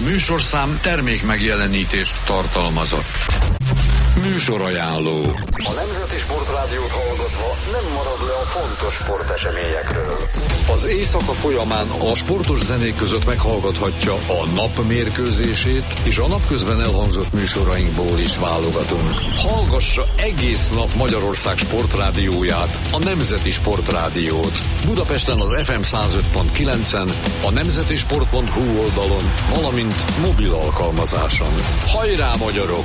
műsorszám termék megjelenítést tartalmazott. Műsorajánló. A Nemzeti Sportrádiót hallgatva nem marad le a fontos sporteseményekről. Az éjszaka folyamán a sportos zenék között meghallgathatja a nap mérkőzését, és a napközben elhangzott műsorainkból is válogatunk. Hallgassa egész nap Magyarország sportrádióját, a Nemzeti Sportrádiót. Budapesten az FM 105.9-en, a nemzetisport.hu oldalon, valamint mobil alkalmazáson. Hajrá, magyarok!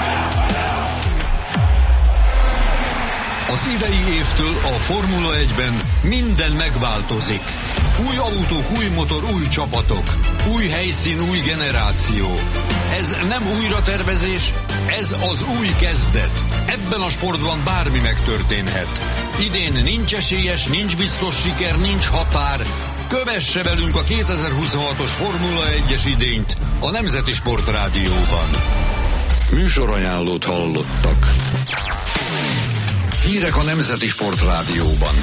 Az idei évtől a Formula 1-ben minden megváltozik. Új autók, új motor, új csapatok. Új helyszín, új generáció. Ez nem újratervezés, ez az új kezdet. Ebben a sportban bármi megtörténhet. Idén nincs esélyes, nincs biztos siker, nincs határ. Kövesse velünk a 2026-os Formula 1-es idényt a Nemzeti Sportrádióban. Műsorajánlót hallottak. Hírek a Nemzeti Sportrádióban.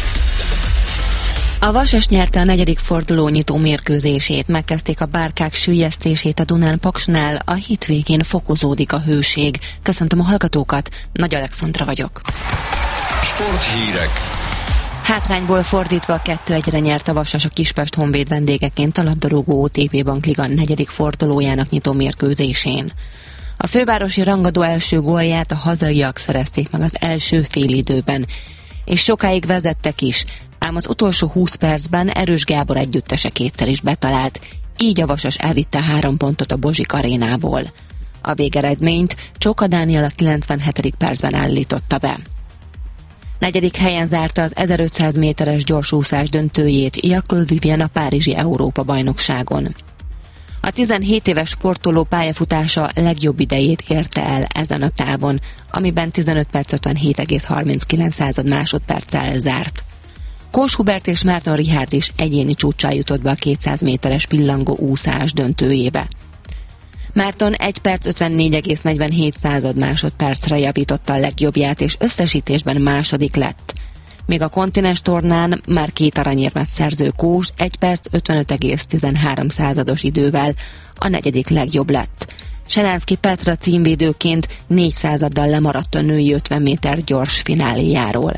A Vasas nyerte a 4. forduló nyitó mérkőzését, megkezdték a bárkák süllyesztését a Dunán-Paksnál, a hétvégén fokozódik a hőség. Köszöntöm a hallgatókat, Nagy Alexandra vagyok. Sporthírek. Hátrányból fordítva 2-1-re nyert a Vasas a Kispest Honvéd vendégeként a labdarúgó OTP Bank Liga 4. fordulójának nyitó mérkőzésén. A fővárosi rangadó első gólját a hazaiak szerezték meg az első félidőben, és sokáig vezettek is, ám az utolsó 20 percben Erős Gábor együttese kétszer is betalált, így a Vasas elvitte 3 pontot a Bozsik arénából. A végeredményt Csoka Dániel a 97. percben állította be. 4. helyen zárta az 1500 méteres gyorsúszás döntőjét Jakub Vivien a párizsi Európa-bajnokságon. A 17 éves sportoló pályafutása legjobb idejét érte el ezen a távon, amiben 15 perc 57,39 másodperccel zárt. Kós Hubert és Márton Richárd is egyéni csúccsal jutott be a 200 méteres pillangó úszás döntőjébe. Márton 1 perc 54,47 másodpercre javította a legjobbját, és összesítésben második lett. Míg a kontinens tornán már 2 aranyérmet szerző Kós 1 perc 55,13 idővel a 4. legjobb lett. Selánszky Petra címvédőként 4 századdal lemaradt a női 50 méter gyors fináléjáról.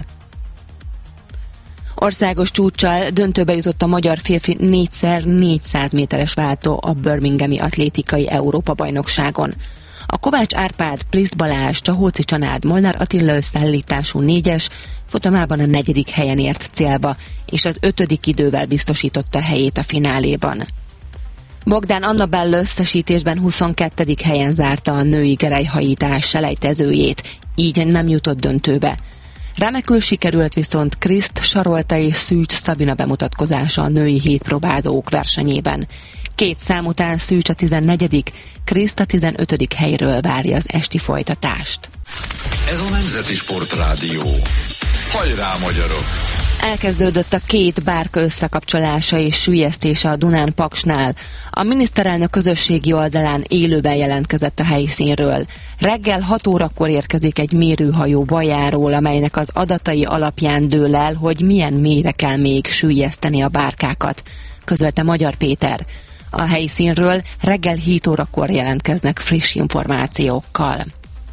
Országos csúccsal döntőbe jutott a magyar férfi 4x400 méteres váltó a Birminghami atlétikai Európa-bajnokságon. A Kovács Árpád, Pliszt Balázs, Csahóci Csanád, Molnár Attila összeállítású 4-es futamában a 4. helyen ért célba, és az 5. idővel biztosította helyét a fináléban. Bogdán Annabella összesítésben 22. helyen zárta a női gerelyhajítás selejtezőjét, így nem jutott döntőbe. Remekül sikerült viszont Kriszt Sarolta és Szűcs Szabina bemutatkozása a női hétpróbázók versenyében. 2 szám után Szűcs a 14., Kriszt a 15. helyről várja az esti folytatást. Ez a Nemzeti Sportrádió. Hajrá, magyarok! Elkezdődött a 2 bárka összekapcsolása és süllyesztése a Dunán-Paksnál. A miniszterelnök közösségi oldalán élőben jelentkezett a helyszínről. Reggel 6 órakor érkezik egy mérőhajó Bajáról, amelynek az adatai alapján dől el, hogy milyen mélyre kell még süllyeszteni a bárkákat, közölte Magyar Péter. A helyszínről reggel 7 órakor jelentkeznek friss információkkal.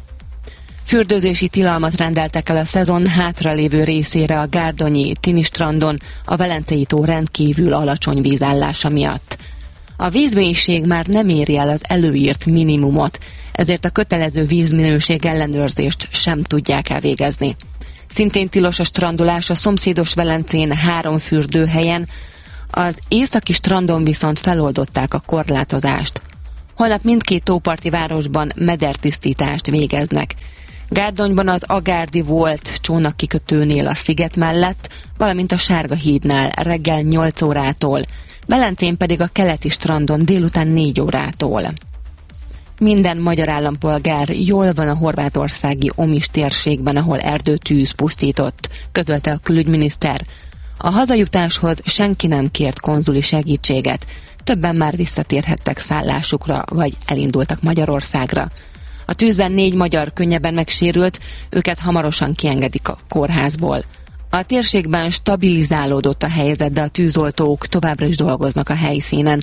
Fürdőzési tilalmat rendeltek el a szezon hátralévő részére a gárdonyi Tini strandon a Velencei tó rendkívül alacsony vízállása miatt. A vízmélység már nem éri el az előírt minimumot, ezért a kötelező vízminőség ellenőrzést sem tudják elvégezni. Szintén tilos a strandolás a szomszédos Velencén 3 fürdőhelyen, az északi strandon viszont feloldották a korlátozást. Holnap mindkét tóparti városban medertisztítást végeznek. Gárdonyban az Agárdi volt csónakkikötőnél a sziget mellett, valamint a Sárga hídnál reggel 8 órától, Velencén pedig a keleti strandon délután 4 órától. Minden magyar állampolgár jól van a horvátországi Omis térségben, ahol erdőtűz pusztított, közölte a külügyminiszter. A hazajutáshoz senki nem kért konzuli segítséget, többen már visszatérhettek szállásukra, vagy elindultak Magyarországra. A tűzben 4 magyar könnyebben megsérült, őket hamarosan kiengedik a kórházból. A térségben stabilizálódott a helyzet, de a tűzoltók továbbra is dolgoznak a helyszínen.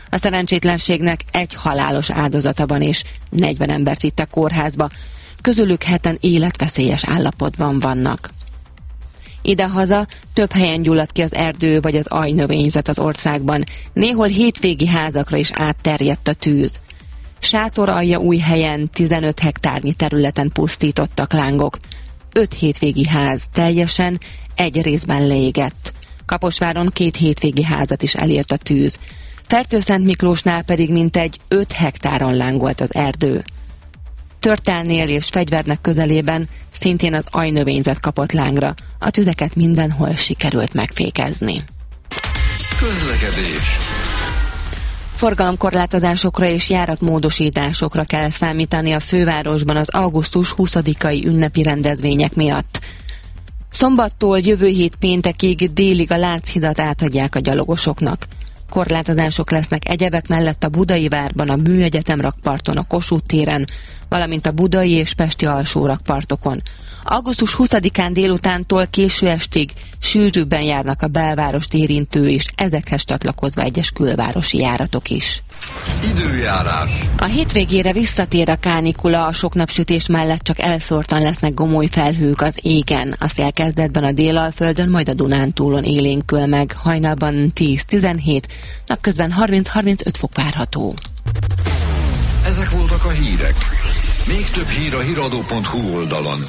A szerencsétlenségnek egy halálos áldozata van és 40 embert vittek kórházba, közülük 7-en életveszélyes állapotban vannak. Idehaza több helyen gyulladt ki az erdő vagy az ajnövényzet az országban, néhol hétvégi házakra is átterjedt a tűz. Sátoraljaújhelyen 15 hektárnyi területen pusztítottak lángok. 5 hétvégi ház teljesen, egy részben leégett. Kaposváron 2 hétvégi házat is elért a tűz. Fertőszentmiklósnál pedig mintegy 5 hektáron lángolt az erdő. Törtelnél és Fegyvernek közelében szintén az ajnövényzet kapott lángra. A tüzeket mindenhol sikerült megfékezni. Közlekedés. Forgalomkorlátozásokra és járatmódosításokra kell számítani a fővárosban az augusztus 20-ai ünnepi rendezvények miatt. Szombattól jövő hét péntekig délig a Lánchidat átadják a gyalogosoknak. Korlátozások lesznek egyebek mellett a Budai Várban, a Műegyetem rakparton, a Kossuth téren, valamint a budai és pesti alsó rakpartokon. Augusztus 20-án délutántól késő estig sűrűbben járnak a belvárost érintő és ezekhez csatlakozva egyes külvárosi járatok is. Időjárás. A hétvégére visszatér a kánikula, a sok napsütés mellett csak elszórtan lesznek gomoly felhők az égen. A szél kezdetben a Délalföldön, majd a Dunántúlon élénkül meg, hajnalban 10-17, napközben 30-35 fok várható. Ezek voltak a hírek. Még több hír a hiradó.hu oldalon.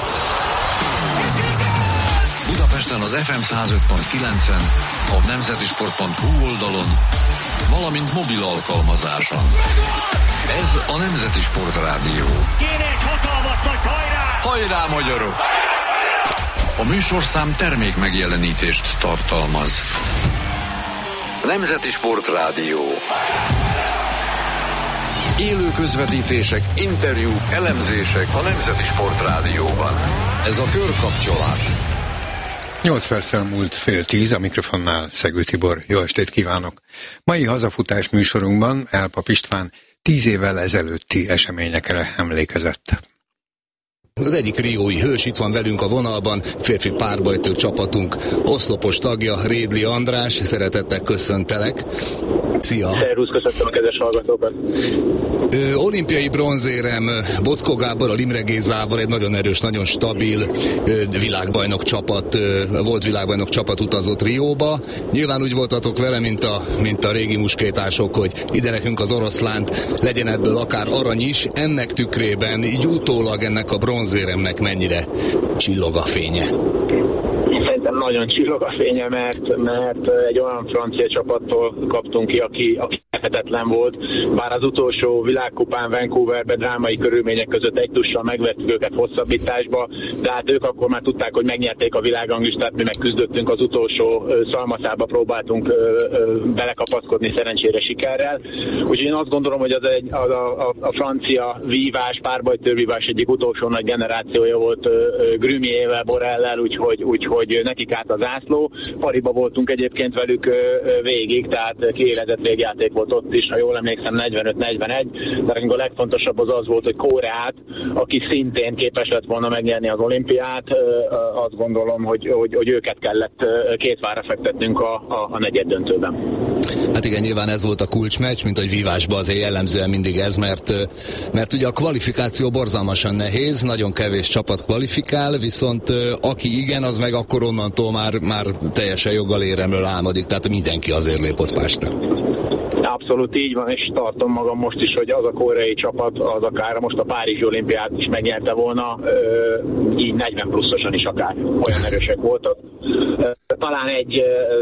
Budapesten az FM 105.9-en, a nemzetisport.hu oldalon, valamint mobil alkalmazáson. Ez a Nemzeti Sport Rádió. Kéne egy hatalmas nagy hajrá! Hajrá, magyarok! A műsorszám termék megjelenítést tartalmaz. Nemzeti Sport Rádió. Élő közvetítések, interjúk, elemzések a Nemzeti Sport Rádióban. Ez a körkapcsolás. 8 perccel múlt 9:30, a mikrofonnál Szegő Tibor. Jó estét kívánok! Mai hazafutás műsorunkban Elpap István 10 évvel ezelőtti eseményekre emlékezett. Az egyik riói hős itt van velünk a vonalban, férfi párbajtőr csapatunk oszlopos tagja, Rédli András, szeretettel köszöntelek. Szia! Szervusz, köszöntöm a kedves hallgatókat! Olimpiai bronzérem Boczkó Gáborral, Imre Gézával, egy nagyon erős, nagyon stabil világbajnok csapat, volt világbajnok csapat utazott Rióba. Nyilván úgy voltatok vele, mint a régi muskétások, hogy ide nekünk az oroszlánt, legyen ebből akár arany is. Ennek tükrében, így utólag ennek a bronzéremnek mennyire csillog a fénye? Szerintem nagyon csillog a fénye, mert egy olyan francia csapattól kaptunk ki, aki lehetetlen volt. Bár az utolsó világkupán Vancouverben drámai körülmények között egy tussal megvettük őket hosszabbításba, de hát ők akkor már tudták, hogy megnyerték a világranglistát, mi meg küzdöttünk az utolsó szalmaszába, próbáltunk belekapaszkodni szerencsére sikerrel. Úgyhogy én azt gondolom, hogy a francia vívás, párbajtőrvívás egyik utolsó nagy generációja volt Grumiével, Borrellel, úgyhogy nekik állt a zászló. Pariba voltunk egyébként velük végig, tehát kiélezett végjáték volt ott is, ha jól emlékszem 45-41, de a legfontosabb az volt, hogy Koreát, aki szintén képes lett volna megnyerni az olimpiát, azt gondolom, hogy őket kellett két várra fektetnünk a negyeddöntőben. Hát igen, nyilván ez volt a kulcsmeccs, mint hogy vívásban azért jellemzően mindig ez, mert ugye a kvalifikáció borzalmasan nehéz, nagyon kevés csapat kvalifikál, viszont aki igen, az meg akkor onnantól már teljesen joggal éremről álmodik, tehát mindenki azért lép ott pástra. Abszolút így van, és tartom magam most is, hogy az a koreai csapat, az akár most a Párizsi olimpiát is megnyerte volna, így 40 pluszosan is akár, olyan erősek voltak. Talán egy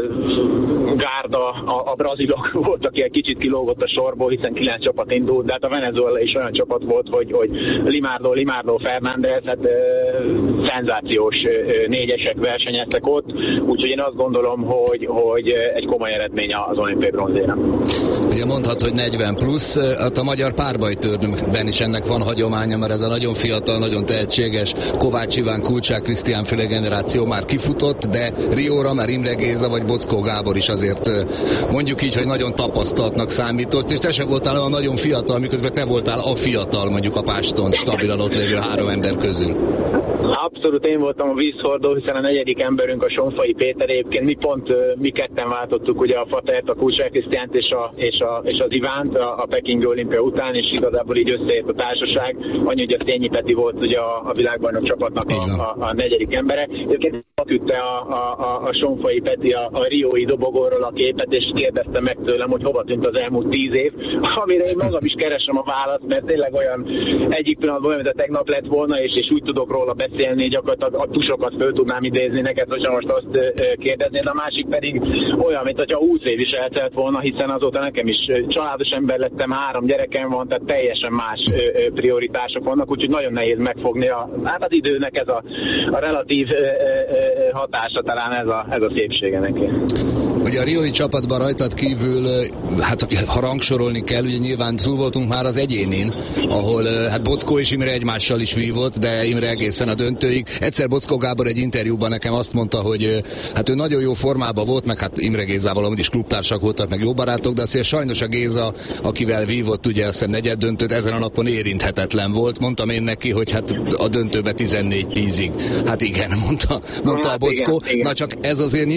gárda, a brazilok volt, aki egy kicsit kilógott a sorból, hiszen 9 csapat indult, de hát a Venezuela is olyan csapat volt, hogy Limardo, Fernández, hát szenzációs négyesek versenyeztek ott, úgyhogy én azt gondolom, hogy egy komoly eredmény az olimpiai bronzérem. Ugye mondhat, hogy 40 plusz, hát a magyar párbajtőrben is ennek van hagyománya, mert ez a nagyon fiatal, nagyon tehetséges Kovács Iván, Kulcsák Krisztián féle generáció már kifutott, de Rióra már Imre Géza vagy Boczkó Gábor is azért mondjuk így, hogy nagyon tapasztaltnak számított, és te sem voltál olyan nagyon fiatal, miközben te voltál a fiatal mondjuk a páston stabilan ott lévő 3 ember közül. Abszolút én voltam a vízhordó, hiszen a negyedik emberünk a Sonfai Péter, egyébként mi ketten váltottuk ugye a Fatert, a Kulcsák Krisztiánt és az Ivánt a Pekingi olimpia után, és igazából így összeért a társaság. Annyi, hogy a Szényi Peti volt ugye a világbajnok csapatnak a negyedik embere. Egyébként küldte a Sonfai Peti a riói dobogóról a képet, és kérdezte meg tőlem, hogy hova tűnt az elmúlt 10 év, amire én magam is keresem a választ, mert tényleg olyan egyik pillanatban olyan, mint a tegnap lett volna, és úgy tudok róla beszélni, gyakorlatilag a tusokat föl tudnám idézni neked, hogyha most azt kérdeznéd, a másik pedig olyan, mint hogyha 20 év is eltelt volna, hiszen azóta nekem is családos ember lettem, 3 gyerekem van, tehát teljesen más prioritások vannak, úgyhogy nagyon nehéz megfogni az időnek ez a relatív hatása, talán ez a szépsége neki. Ugye a riói csapatban rajtad kívül, hát ha rangsorolni kell, ugye nyilván túl voltunk már az egyénén, ahol hát Boczkó és Imre egymással is vívott, de Imre egészen a döntőig. Egyszer Boczkó Gábor egy interjúban nekem azt mondta, hogy hát ő nagyon jó formában volt, meg hát Imre Gézával amúgy is klubtársak voltak, meg jó barátok, de azért sajnos a Géza, akivel vívott ugye azt hiszem negyed döntőt, ezen a napon érinthetetlen volt. Mondtam én neki, hogy hát a döntőbe 14-10-ig. Hát igen, mondta a Boczkó. Na csak ez azért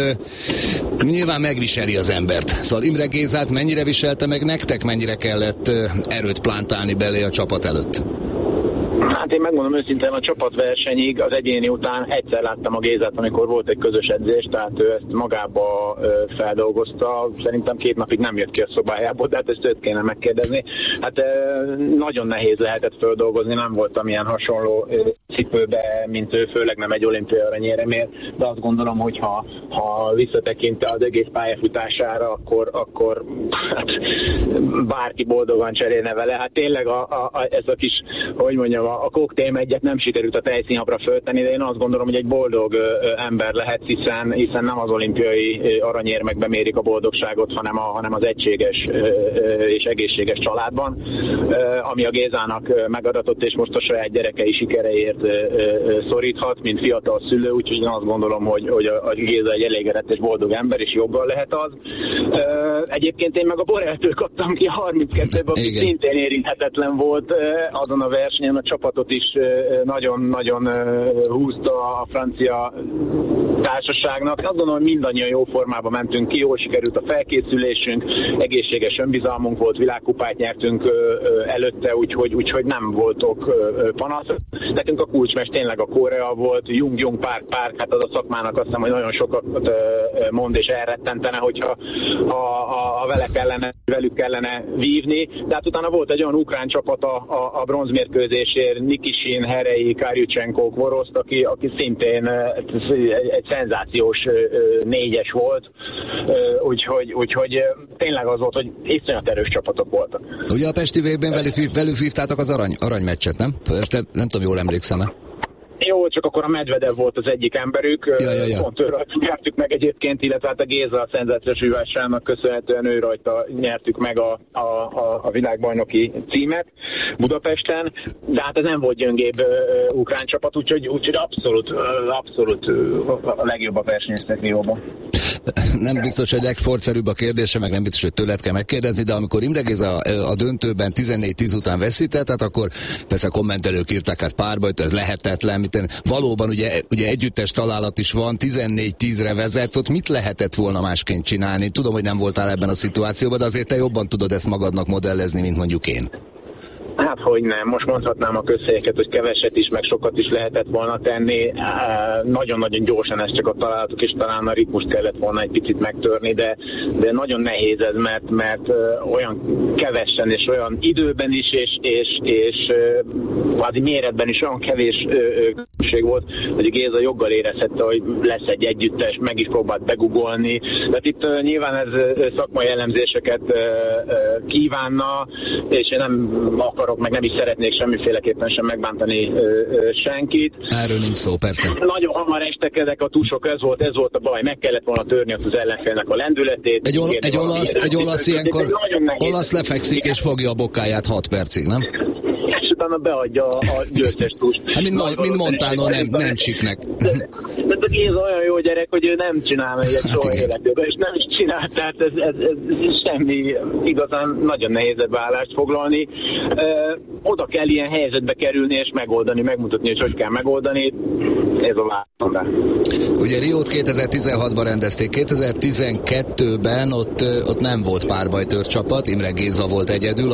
nyilván megviseli az embert. Szóval Imre Gézát mennyire viselte meg nektek, mennyire kellett erőt plántálni belé a csapat előtt? Hát én megmondom őszintén, a csapatversenyig az egyéni után egyszer láttam a Gézát, amikor volt egy közös edzés, tehát ő ezt magába feldolgozta. Szerintem 2 napig nem jött ki a szobájából, de hát ezt őt kéne megkérdezni. Hát nagyon nehéz lehetett feldolgozni, nem voltam ilyen hasonló cipőbe, mint ő, főleg nem egy olimpiai aranyéremért, de azt gondolom, hogy ha visszatekinte az egész pályafutására, akkor hát, bárki boldogan cserélne vele. Hát tényleg ez a kis, hogy mondjam, a koktélm egyet nem sikerült a tejszínhabra föltenni, de én azt gondolom, hogy egy boldog ember lehet, hiszen nem az olimpiai aranyérmekben mérik a boldogságot, hanem az egységes és egészséges családban, ami a Gézának megadatott, és most a saját gyerekei sikereért szoríthat, mint fiatal szülő, úgyhogy én azt gondolom, hogy a Géza egy elégedett és boldog ember, és joggal lehet az. Egyébként én meg a Boreltől kaptam ki a 32-ben, aki szintén érinthetetlen volt azon a versenyen, a csapatot is nagyon-nagyon húzta a francia társaságnak. Azt gondolom, hogy mindannyian jó formában mentünk ki, jól sikerült a felkészülésünk, egészséges önbizalmunk volt, világkupát nyertünk előtte, úgyhogy nem voltok panasz. Nekünk a kulcsmeccs tényleg a Korea volt, Jung Park, hát az a szakmának azt hiszem, hogy nagyon sokat mond és elrettentene, hogyha velük kellene vívni. De hát utána volt egy olyan ukrán csapat a bronzmérkőzésért, Nikisin, Herei, Karjucsenko, Kvoroszt, aki szintén egy szenzációs 4-es volt, úgyhogy tényleg az volt, hogy iszonyat erős csapatok voltak. Ugye a Pesti VB-ben velük vívtátok az aranymeccset, nem? Nem tudom, jól emlékszem-e. Jó, csak akkor a Medvedev volt az egyik emberük, pont ő rajta nyertük meg egyébként, illetve hát a Géza a szenzációs vívásának köszönhetően ő rajta nyertük meg a világbajnoki címet Budapesten, de hát ez nem volt gyöngébb ukrán csapat, úgyhogy abszolút a legjobbak versenyeztek Rióban. Nem biztos, hogy legsportszerűbb a kérdése, meg nem biztos, hogy tőled kell megkérdezni, de amikor Imre Géza a döntőben 14-10 után veszített, hát akkor persze kommentelők írták, hát párbajt, ez lehetetlen, valóban ugye együttes találat is van, 14-10-re vezetsz, ott mit lehetett volna másként csinálni? Tudom, hogy nem voltál ebben a szituációban, de azért te jobban tudod ezt magadnak modellezni, mint mondjuk én. Hát, hogy nem. Most mondhatnám a közhelyeket, hogy keveset is, meg sokat is lehetett volna tenni. Nagyon-nagyon gyorsan ez csak a találatok, és talán a ritmust kellett volna egy picit megtörni, de nagyon nehéz ez, mert olyan kevesen, és olyan időben is, és kvázi méretben is olyan kevés különbség volt, hogy Géza joggal érezhette, hogy lesz egy együttes, meg is próbált begugolni. De itt nyilván ez szakmai elemzéseket kívánna, és én nem akarok, meg nem is szeretnék semmiféleképpen sem megbántani senkit. Erről nincs szó, persze. Nagyon hamar estek ezek a tusok, ez volt a baj, meg kellett volna törni az ellenfélnek a lendületét. Egy olasz ilyenkor olasz lefekszik és fogja a bokáját 6 percig, nem? És utána utána beadja a győztes túst. Hát mint Montano, nem csiknek. De a Géza olyan jó gyerek, hogy ő nem csinál meg ilyet soha életében, és nem is csinál, tehát ez semmi igazán nagyon nehéz vállást foglalni. Oda kell ilyen helyzetbe kerülni és megoldani, megmutatni, hogy kell megoldani. Ez a válasz. Ugye Riót 2016-ban rendezték, 2012-ben ott nem volt párbajtőr csapat, Imre Géza volt egyedül,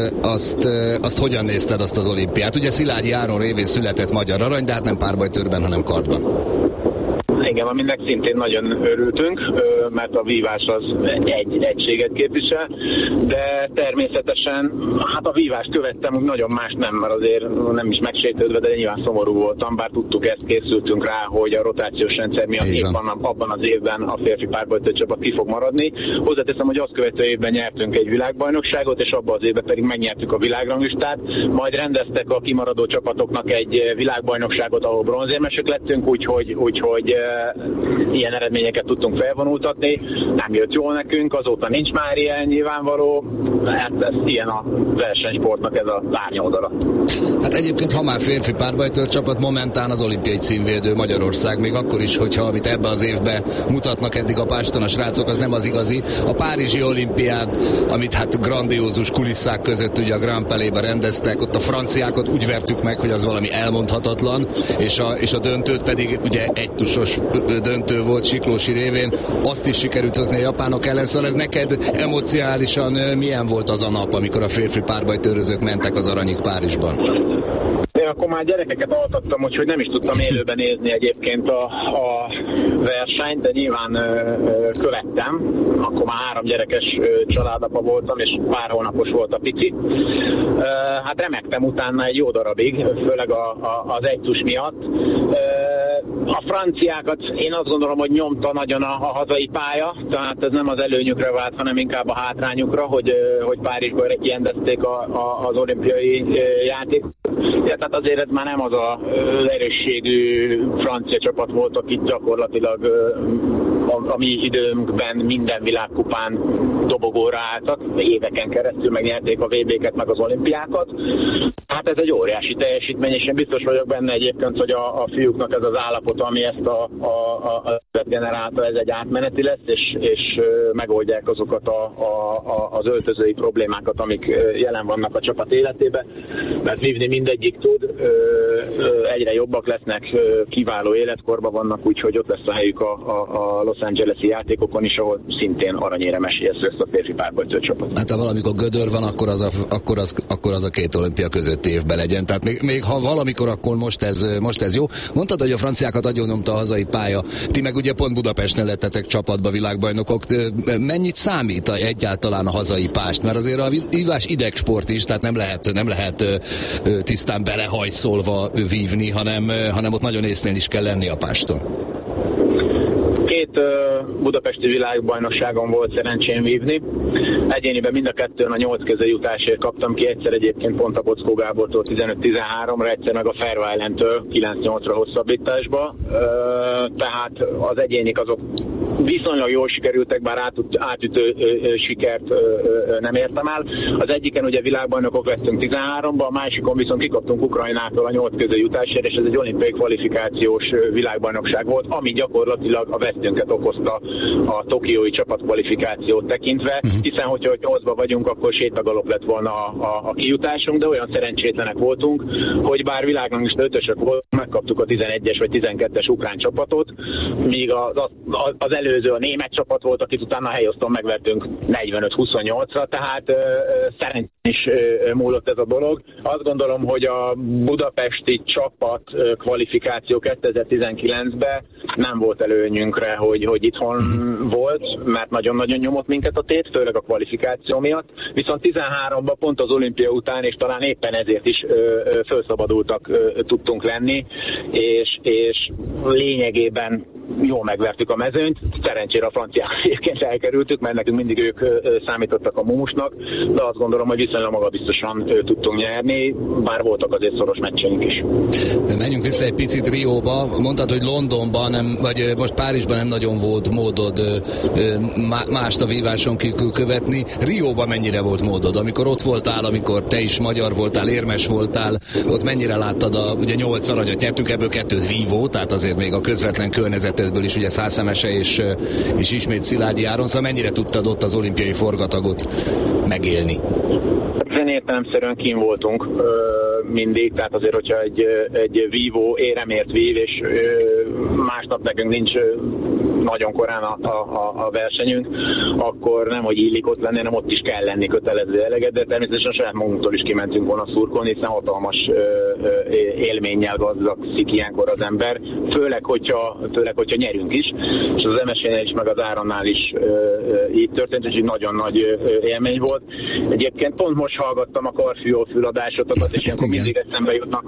azt hogyan nézted azt az olimpiát? Ugye Szilágyi Áron révén született magyar arany, de hát nem párbajtőrben, hanem kardban. Igen, aminek szintén nagyon örültünk, mert a vívás az egy egységet képvisel, de természetesen hát a vívást követtem, nagyon más nem, mert azért nem is megsértődve, de nyilván szomorú voltam, bár tudtuk ezt, készültünk rá, hogy a rotációs rendszer miatt abban az évben a férfi párbajtőr csapat ki fog maradni. Hozzáteszem, hogy azt követő évben nyertünk egy világbajnokságot, és abban az évben pedig megnyertük a világranglistát, majd rendeztek a kimaradó csapatoknak egy világbajnokságot, ahol bronzérmesek lettünk, úgyhogy ilyen eredményeket tudtunk felvonultatni, nem jött jól nekünk, azóta nincs már ilyen nyilvánvaló, ez ilyen a versenysportnak ez a lányoldala. Hát egyébként, ha már férfi párbajtőr csapat, momentán az olimpiai címvédő Magyarország, még akkor is, hogyha amit ebbe az évben mutatnak eddig a páston a srácok, az nem az igazi. A párizsi olimpián, amit hát grandiózus kulisszák között ugye a Grand Palais-ben rendeztek, ott a franciákat úgy vertük meg, hogy az valami elmondhatatlan, és a döntőt pedig ugye egy tusos döntő volt Siklósi révén, azt is sikerült hozni a japánok ellen, szóval ez neked emocionálisan milyen volt az a nap, amikor a férfi párbajtőrözők mentek az aranyig Párizsban? Én akkor már gyerekeket altattam, úgyhogy nem is tudtam élőben nézni egyébként a versenyt, de nyilván követtem. Akkor már 3 gyerekes családapa voltam, és pár hónapos volt a pici. Hát remektem utána egy jó darabig, főleg az egytus miatt. A franciákat én azt gondolom, hogy nyomta nagyon a hazai pálya, tehát ez nem az előnyükre vált, hanem inkább a hátrányukra, hogy Párizsban rendezték az olimpiai játékot. Ja, tehát azért ez már nem az az erősségű francia csapat volt, akik gyakorlatilag a mi időnkben minden világkupán dobogóra álltak, éveken keresztül megnyerték a VB-ket, meg az olimpiákat. Hát ez egy óriási teljesítmény, és én biztos vagyok benne egyébként, hogy a fiúknak ez az állapot, ami ezt a generálta, ez egy átmeneti lesz, és megoldják azokat az öltözői problémákat, amik jelen vannak a csapat életében, mert vívni mindegyik tud, egyre jobbak lesznek, kiváló életkorban vannak, úgyhogy ott lesz a helyük a Los Angeles-i játékokon is, ahol szintén aranyéremes lesz a férfi párbajtőr csapat. Hát ha valamikor gödör van, akkor az a 2 olimpia közötti évben legyen. Tehát még ha valamikor, akkor most ez jó. Mondtad, hogy a franciákat agyonnyomta a hazai pálya. Ti meg ugye pont Budapesten lettetek csapatba világbajnokok. Mennyit számít egyáltalán a hazai pást? Mert azért a vívás idegsport is, tehát nem lehet tisztán belehajszolva vívni, hanem ott nagyon észnél is kell lenni a páston. 2 budapesti világbajnokságon volt szerencsém vívni. Egyéniben mind a 2-n a 8 közéjutásért kaptam ki, egyszer egyébként pont a Bockó Gábortól 15-13-ra, egyszer meg a Fairway-től 9-8-ra hosszabbításba. Tehát az egyénik azok viszonylag jól sikerültek, bár átütő sikert nem értem el. Az egyiken ugye világbajnokok lettünk 13-ban, a másikon viszont kikaptunk Ukrajnától a 8 közéjutásért, és ez egy olimpiai kvalifikációs világbajnokság volt, ami gyakorlatilag a vesztünket okozta a tokiói csapatkvalifikációt tekintve, hiszen hogyha 8-ban vagyunk, akkor sétagalop lett volna a kijutásunk, de olyan szerencsétlenek voltunk, hogy bár világranglista 5-ösök volt, megkaptuk a 11-es vagy 12-es ukrán csapatot, míg az előző a német csapat volt, akit utána a helyoszton megvertünk 45-28-ra, tehát szerencsén is múlott ez a dolog. Azt gondolom, hogy a budapesti csapat kvalifikáció 2019-ben nem volt előnyünkre, hogy itthon volt, mert nagyon-nagyon nyomott minket a tét, főleg a kvalifikáció miatt. Viszont 13-ban pont az olimpia után, és talán éppen ezért is felszabadultak tudtunk lenni, és lényegében jól megvertük a mezőnyt, szerencsére a franciák egyébként elkerültük, mert nekünk mindig ők számítottak a mumusnak, de azt gondolom, hogy viszonylag magabiztosan tudtunk nyerni, bár voltak azért szoros meccseink is. Menjünk vissza egy picit Rióba. Mondtad, hogy Londonban, vagy most Párizsban nem nagyon volt módod mást a víváson kívül követni. Rióban mennyire volt módod? Amikor ott voltál, amikor te is magyar voltál, érmes voltál, ott mennyire láttad ugye 8 aranyat nyertünk, ebből 2 vívó, tehát azért még a közvetlen környezetedből is ugye Szászemese és ismét Szilágyi Áron, szóval mennyire tudtad ott az olimpiai forgatagot megélni? Ezen értelemszerűen kín voltunk mindig, tehát azért, hogyha egy vívó éremért vív, és másnap nekünk nincs nagyon korán a versenyünk, akkor nem, hogy illik ott lenni, hanem ott is kell lenni kötelező eleget, de természetesen saját magunktól is kimentünk volna szurkolni, hiszen hatalmas élménnyel gazdagszik ilyenkor az ember, főleg, hogyha nyerünk is, és az MSZ-nél is, meg az Áronnál is így történt, úgyhogy nagyon nagy élmény volt. Egyébként pont most hallgattam a Karfiol füladásotokat, és ilyenkor mindig eszembe jutnak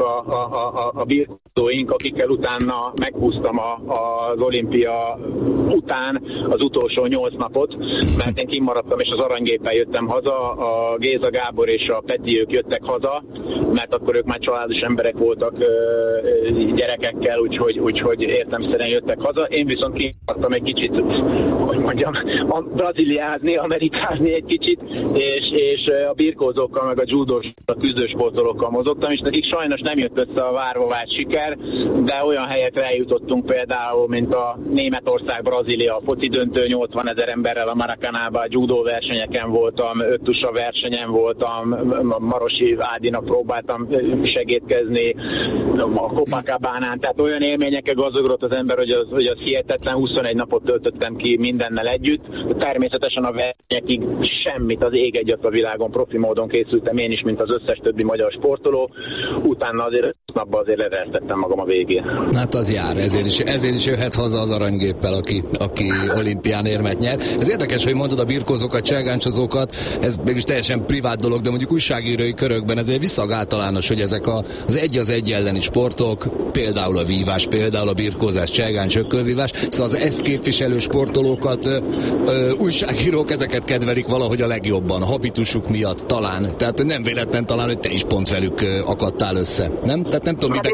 a birkózóink, akikkel utána meghúztam az olimpia után az utolsó 8 napot, mert én kimaradtam, és az aranygéppel jöttem haza, a Géza Gábor és a Peti ők jöttek haza, mert akkor ők már családos emberek voltak gyerekekkel, úgyhogy értelemszerűen jöttek haza. Én viszont kimaradtam egy kicsit, hogy mondjam, braziliázni, amerikázni egy kicsit, és a birkózókkal, meg a judós, a küzdősportolókkal mozogtam, és nekik sajnos nem jött össze a várva várt siker, de olyan helyekre eljutottunk például, mint a Németország-Brazília foci döntő 80 000 emberrel a Maracanában, judó versenyeken voltam, öttusa versenyen voltam, Marosi Ádinak próbáltam segítkezni, a Copacabánán, tehát olyan élményekkel gazdagodott az ember, hogy az hihetetlen, 21 napot töltöttem ki mindennel együtt. Természetesen a versenyekig semmit, az ég egyet a világon profi módon készültem én is, mint az összes többi magyar sportoló. Utána azért napban azért levertettem magam a végén. Hát az jár, ezért is jöhet haza az aranygéppel, aki olimpián érmet nyer. Ez érdekes, hogy mondod a birkózókat, cselgáncsozókat, ez mégis teljesen privát dolog, de mondjuk újságírói körökben ez egy viszonylag általános, hogy ezek az egy elleni sportok, például a vívás, például a birkózás, cselgáncs, ökölvívás, szóval az ezt képviselő sportolókat újságírók ezeket kedvelik valahogy a legjobban, a habitusuk miatt talán. Tehát nem véletlen talán, hogy te is pont velük akadtál össze. Nem? Tehát nem tudom,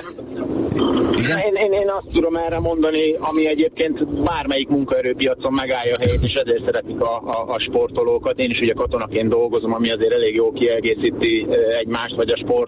Én azt tudom erre mondani, ami egyébként bármelyik munkaerőpiacon megállja a helyét, és ezért szeretik a sportolókat. Én is ugye katonaként dolgozom, ami azért elég jól kiegészíti egymást, vagy a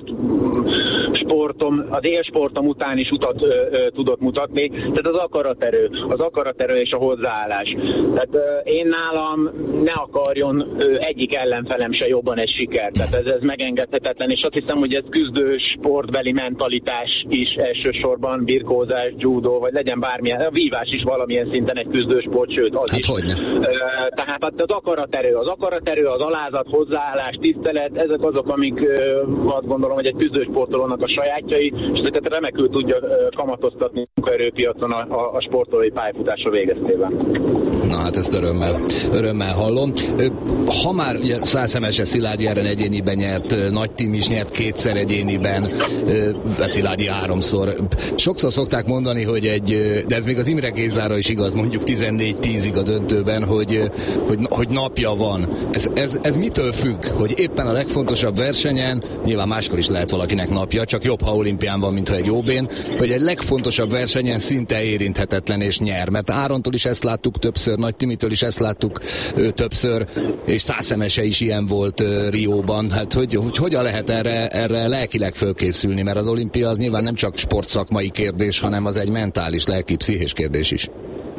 sportom, az élsportom után is utat tudott mutatni. Tehát az akaraterő és a hozzáállás. Tehát én nálam ne akarjon egyik ellenfelem se jobban egy siker. Tehát ez megengedhetetlen, és azt hiszem, hogy ez küzdő sportbeli mentalitás is elsősorban, birkózás, judó, vagy legyen bármilyen, a vívás is valamilyen szinten egy küzdősport, sőt az hát is. Tehát az akaraterő, az alázat, hozzáállás, tisztelet, ezek azok, amik azt gondolom, hogy egy küzdősportolónak a sajátjai, és ezeket remekül tudja kamatoztatni a munkaerőpiacon a sportolói pályafutása végeztében. Na hát ezt örömmel hallom. Ha már ugye Szászemese Szilágyi Áron egyéniben nyert, Nagy Tim is nyert 2-szer egyéniben, Szilágyi 3-szor. Sokszor szokták mondani, de ez még az Imre Gézára is igaz, mondjuk 14-10-ig a döntőben, hogy napja van. Ez mitől függ? Hogy éppen a legfontosabb versenyen, nyilván máskor is lehet valakinek napja, csak jobb, ha olimpián van, mint ha egy OB-n, hogy egy legfontosabb versenyen szinte érinthetetlen és nyer. Mert Árontól is ezt láttuk többször, Nagy Timitől is ezt láttuk többször, és Szászemese is ilyen volt Rióban. Hát hogy hogyan lehet erre lelkileg fölkészülni? Mert az olimpia az nyilván nem csak sportszakmai kérdés, hanem az egy mentális, lelki, pszichés kérdés is.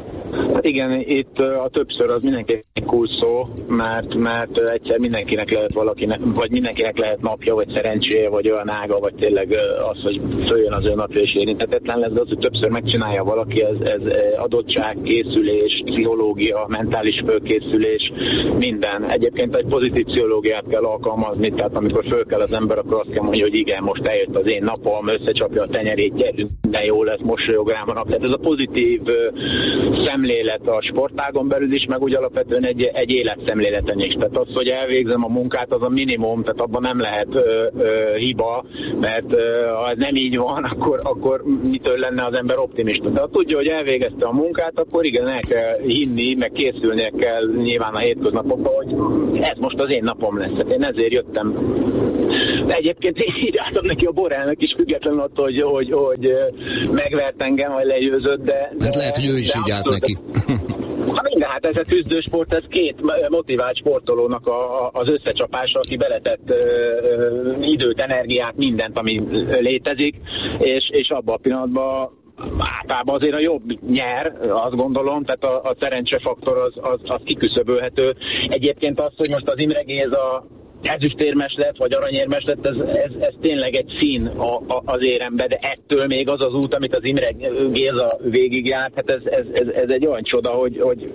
Igen, itt a többször az mindenkinek kulcs szó, mert egyszer mindenkinek lehet vagy mindenkinek lehet napja, vagy szerencséje, vagy olyan ága, vagy tényleg az, hogy följön az ő napja és érinthetetlen lesz, de az, hogy többször megcsinálja valaki, ez adottság, készülés, pszichológia, mentális fölkészülés, minden. Egyébként egy pozitív pszichológiát kell alkalmazni, tehát amikor föl kell az ember, akkor azt kell mondani, hogy igen, most eljött az én napom, összecsapja a tenyerét, gyerünk, minden jó lesz, mosolyog rám a nap. Tehát ez a pozitív szemlélet szemlélet a sportágon belül is, meg úgy alapvetően egy életszemléleten is. Tehát az, hogy elvégzem a munkát, az a minimum, tehát abban nem lehet hiba, mert ha ez nem így van, akkor mitől lenne az ember optimista. De ha tudja, hogy elvégezte a munkát, akkor igen, el kell hinni, meg készülnie kell nyilván a hétköznapokban, hogy ez most az én napom lesz. Én ezért jöttem. Egyébként én így álltam neki a Borrellnek is, függetlenül attól, hogy megvert engem, vagy legyőzött, de... Hát lehet, hogy ő is így állt neki. Minden, hát ez a küzdősport, ez két motivált sportolónak az összecsapása, aki beletett időt, energiát, mindent, ami létezik, és abban a pillanatban általában azért a jobb nyer, azt gondolom, tehát a szerencsefaktor az kiküszöbölhető. Egyébként az, hogy most az Imre Géza ezüstérmes lett, vagy aranyérmes lett, ez tényleg egy szín az érembe, de ettől még az út, amit az Imre Géza végigjárt, hát ez egy olyan csoda, hogy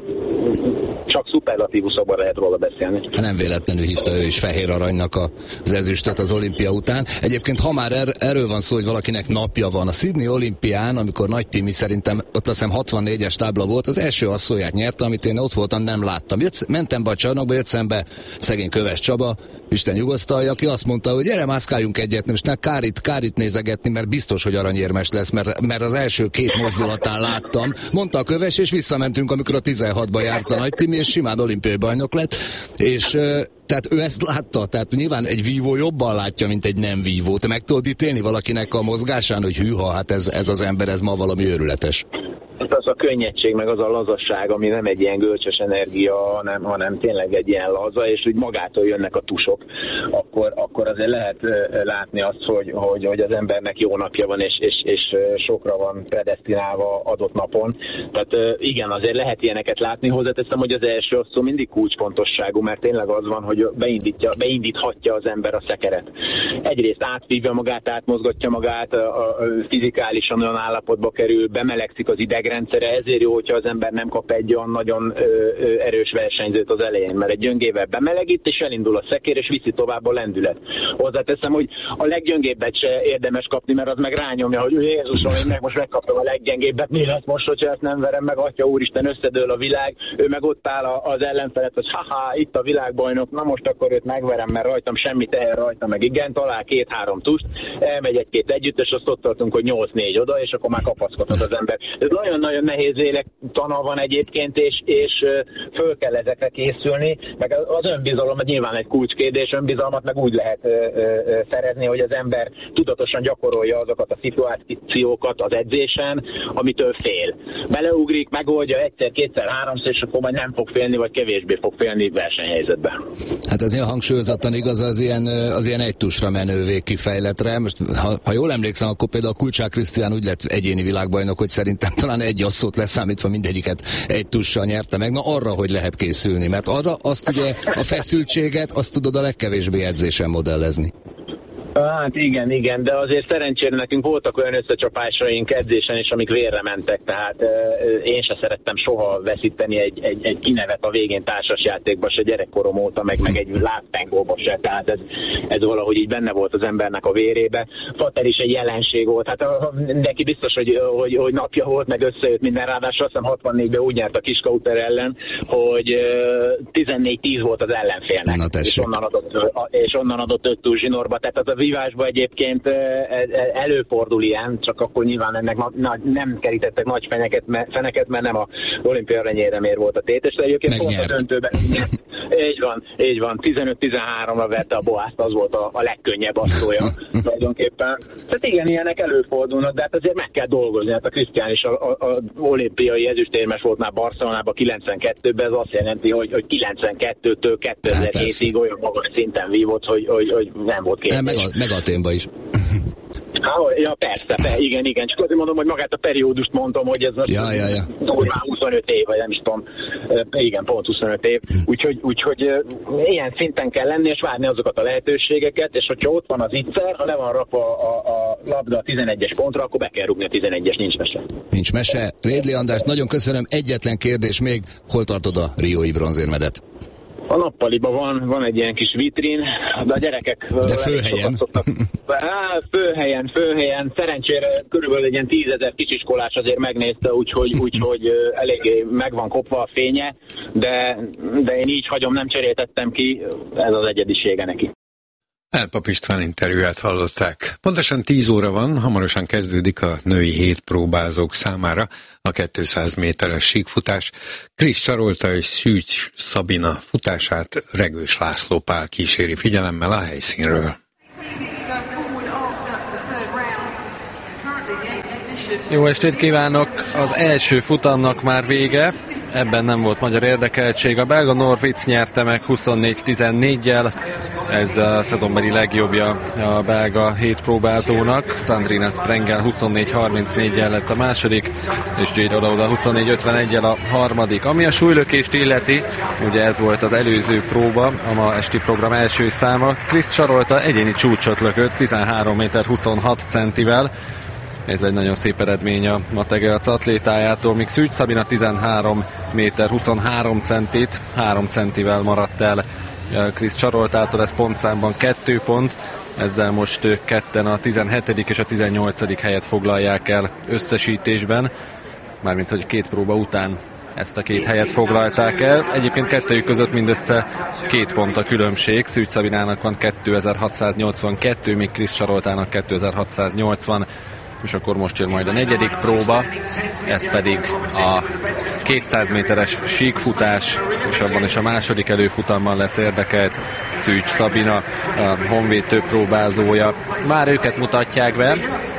csak szuperlatívuszokban lehet róla beszélni. Nem véletlenül hívta ő is fehér aranynak az ezüstöt az olimpia után. Egyébként, ha már erről van szó, hogy valakinek napja van, a Sydney olimpián, amikor Nagy Timi szerintem ott azt hiszem 64-es tábla volt, az első asszóját nyerte, amit én ott voltam, nem láttam. Mentem be a csarnokba, jött szembe szegény Köves Csaba, Isten nyugosztalja, aki azt mondta, hogy gyere, mászkáljunk egyet, most ne Kárit nézegetni, mert biztos, hogy aranyérmes lesz, mert az első két mozdulatán láttam. Mondta a Köves, és visszamentünk, amikor a 16-ba járt a Nagy Timi, és simán olimpiai bajnok lett, és tehát ő ezt látta, tehát nyilván egy vívó jobban látja, mint egy nem vívó. Te meg tudod ítélni valakinek a mozgásán, hogy hűha, hát ez az ember, ez ma valami őrületes. Az a könnyedség, meg az a lazasság, ami nem egy ilyen gölcsös energia, hanem tényleg egy ilyen laza, és úgy magától jönnek a tusok, akkor azért lehet látni azt, hogy az embernek jó napja van, és sokra van predesztinálva adott napon. Tehát igen, azért lehet ilyeneket látni. Hozzáteszem, hogy az első osztó mindig kulcsfontosságú, mert tényleg az van, hogy beindíthatja az ember a szekeret. Egyrészt átvívja magát, átmozgatja magát, fizikálisan olyan állapotba kerül, bemelegszik az idegrendszere, ezért jó, hogyha az ember nem kap egy olyan nagyon erős versenyzőt az elején, mert egy gyöngével bemelegít, és elindul a szekér, és viszi tovább a lendület. Hozzáteszem, hogy a leggyöngébbet se érdemes kapni, mert az meg rányomja, hogy Jézusom, én most megkaptam a leggyengébbet, mi lesz most, hogyha ezt nem verem meg, Atya Úristen, összedől a világ, ő meg ott áll az ellenfelet, hogy haha, itt a világbajnok, na most akkor őt megverem, mert rajtam semmi teher rajta, meg igen, talál 2-3 tust, elmegy egy-két együttes, azt ott tartunk, hogy 8-4 oda, és akkor már kapaszkodhat az ember. Ez nagyon-nagyon nehéz lélektana van egyébként, és föl kell ezekre készülni, meg az önbizalom nyilván egy kulcskérdés, önbizalmat meg úgy lehet szerezni, hogy az ember tudatosan gyakorolja azokat a szituációkat az edzésen, amitől fél. Beleugrik, megoldja egyszer, kétszer, háromszor, és akkor majd nem fog félni, vagy kevésbé fog félni versenyhelyzetben. Hát ez ilyen hangsúlyozottan igaz az ilyen egy tusra menő végkifejletre. Most, ha jól emlékszem, akkor például Kulcsák Krisztián úgy lett egyéni világbajnok, hogy szerintem talán egy asszót leszámítva mindegyiket egy tussal nyerte meg. Na arra, hogy lehet készülni, mert arra azt ugye a feszültséget, azt tudod a legkevésbé edzésen modellezni. Hát igen, de azért szerencsére nekünk voltak olyan összecsapásaink edzésen is, amik vérre mentek, tehát én se szerettem soha veszíteni egy kinevet a végén társasjátékba se, gyerekkorom óta, meg egy lábtengóba se, tehát ez valahogy így benne volt az embernek a vérébe. Fater is egy jelenség volt, hát neki biztos, hogy napja volt, meg összejött minden, ráadásul azt hiszem 64-ben úgy nyert a Kiskauter ellen, hogy 14-10 volt az ellenfélnek, és onnan adott 5 túl zsinórba, tehát az a vívásban egyébként előfordul ilyen, csak akkor nyilván ennek nem kerítettek nagy feneket, mert nem a olimpia aranyéremért volt a tétes, de egyébként pont a döntőben. Így van, 15-13-ra verte a Boászt, az volt a legkönnyebb asszója tulajdonképpen. Tehát igen, ilyenek előfordulnak, de hát azért meg kell dolgozni. Hát a Krisztián is a olimpiai ezüstérmes volt már Barcelonában 92-ben, ez azt jelenti, hogy 92-től 2007-ig olyan magas szinten vívott, hogy nem volt kérdés. Meg Athénba is. Ja, persze, igen, csak azért mondom, hogy magát a periódust mondom, hogy ez most durván 25 év, vagy nem is tudom, igen, pont 25 év, úgyhogy ilyen szinten kell lenni, és várni azokat a lehetőségeket, és hogyha ott van az ígyszer, ha le van rakva a labda a 11-es pontra, akkor be kell rúgni a 11-es, nincs mese. Nincs mese. Rédli András, nagyon köszönöm, egyetlen kérdés még, hol tartod a riói bronzérmedet? A nappaliban van egy ilyen kis vitrin, de a gyerekek... De főhelyen. Főhelyen. Szerencsére körülbelül egy ilyen 10 000 kisiskolás azért megnézte, úgyhogy eléggé meg van kopva a fénye, de én így hagyom, nem cseréltettem ki, ez az egyedisége neki. Elpap István interjúját hallották. Pontosan 10 óra van, hamarosan kezdődik a női hétpróbázók számára a 200 méteres síkfutás. Krisz Csarolta és Szűcs Szabina futását Regős László Pál kíséri figyelemmel a helyszínről. Jó estét kívánok! Az első futamnak már vége. Ebben nem volt magyar érdekeltség. A belga Norwitz nyerte meg 24-14-jel. Ez a szezonbeli legjobbja a belga hétpróbázónak. Sandrine Sprengel 24-34-jel lett a második, és Jade Oda 24-51-jel a harmadik. Ami a súlylökést illeti, ugye ez volt az előző próba, a ma esti program első száma. Krisz Csarolta egyéni csúcsot lökött 13 méter 26 centivel. Ez egy nagyon szép eredmény a Mategerc atlétájától, míg Szűcs Szabina 13 méter 23 centit, 3 centivel maradt el Krisz Csaroltától, ez pontszámban 2 pont, ezzel most ők ketten a 17. és a 18. helyet foglalják el összesítésben, mármint hogy 2 próba után ezt a 2 helyet foglalták el. Egyébként kettőjük között mindössze 2 pont a különbség. Szűcs Szabinának van 2682, míg Krisz Csaroltának 2680. És akkor most jön majd a 4. próba, ez pedig a 200 méteres síkfutás, és abban is a második előfutamban lesz érdekelt Szűcs Szabina, a Honvéd több próbázója. Már őket mutatják be,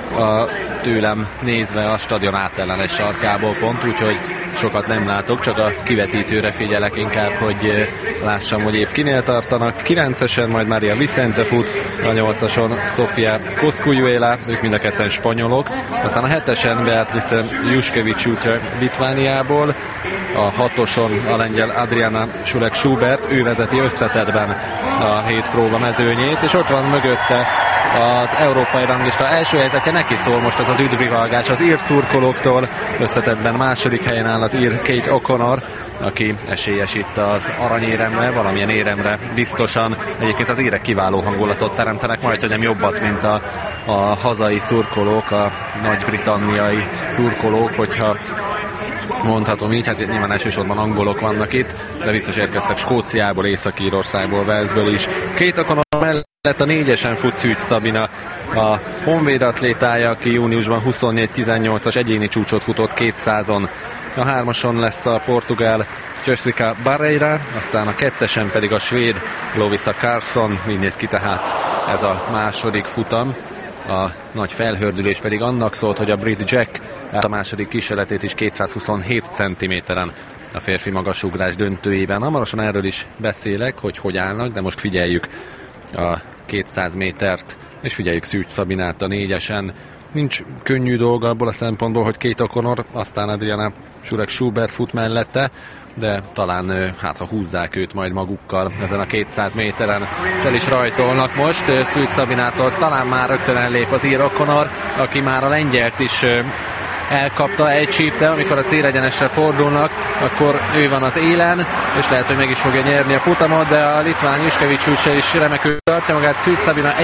tőlem nézve a stadion átellenes sarkából pont, úgyhogy sokat nem látok, csak a kivetítőre figyelek inkább, hogy lássam, hogy épp kinél tartanak. 9-esen majd Maria Vicente fut, a 8-ason Sofia Koszkujjuela, ők mind a ketten spanyolok, aztán a 7-esen Beatrice Juszkevics Litvániából, a 6-oson a lengyel Adriana Schulek-Schubert, ő vezeti összetettben a hétpróba mezőnyét, és ott van mögötte az európai ranglista első helyzetje, neki szól most az üdvrivalgás az ír szurkolóktól, összetettben második helyen áll az ír Kate O'Connor, aki esélyes itt az aranyéremre, valamilyen éremre biztosan. Egyébként az írek kiváló hangulatot teremtenek, majdnem nem jobbat, mint a hazai szurkolók, a nagy-britanniai szurkolók, hogyha mondhatom így, hát nyilván elsősorban angolok vannak itt, de biztos érkeztek Skóciából, Észak-Írországból, Walesből is. Kate O'Connor mellett a 4-esen fut Szűcs Szabina, a Honvéd atlétája, aki júniusban 24-18-as egyéni csúcsot futott 200-on. A 3-ason lesz a portugál Jessica Barreira, aztán a 2-esen pedig a svéd Lovisa Carlsson. Így néz ki tehát ez a második futam. A nagy felhördülés pedig annak szólt, hogy a brit Jack a második kísérletét is 227 cm-en a férfi magasugrás döntőjében. Hamarosan erről is beszélek, hogy állnak, de most figyeljük a 200 métert, és figyeljük Szűcs Szabinát a 4-esen. Nincs könnyű dolga abból a szempontból, hogy Kate O'Connor, aztán Adriana Schulek-Schubert fut mellette, de talán ha húzzák őt majd magukkal ezen a 200 méteren, és el is rajtolnak most. Szűcs Szabinától talán már rögtön ellép az ír O'Connor, aki már a lengyelt is elkapta, elcsípte, amikor a célegyenesre fordulnak, akkor ő van az élen, és lehet, hogy meg is fogja nyerni a futamot, de a litván Juszkevics is remekül tartja magát. Szűcs Szabina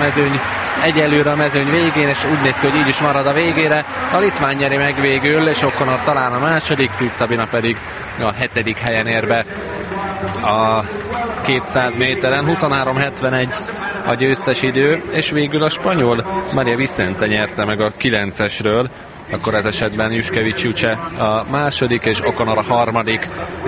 egyelőre a mezőny végén, és úgy néz ki, hogy így is marad a végére. A litván nyeri meg végül, és O'Connor talán a második, Szűcs Szabina pedig a 7. helyen ér be a 200 méteren. 23.71 a győztes idő, és végül a spanyol Maria Vicente nyerte meg a 9-esről, akkor ez esetben Juszkevics a második, és O'Connor a harmadik